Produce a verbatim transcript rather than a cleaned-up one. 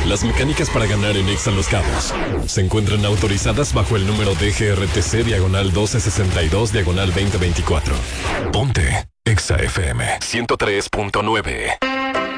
Las mecánicas para ganar en Exa Los Cabos se encuentran autorizadas bajo el número D G R T C diagonal doce sesenta y dos diagonal veinte veinticuatro. Ponte Exa F M ciento tres punto nueve.